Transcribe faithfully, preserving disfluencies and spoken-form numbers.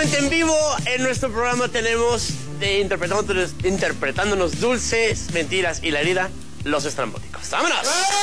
completamente en vivo. En nuestro programa tenemos de interpretándonos, interpretándonos dulces, mentiras y la herida, Los Estrambóticos. ¡Vámonos!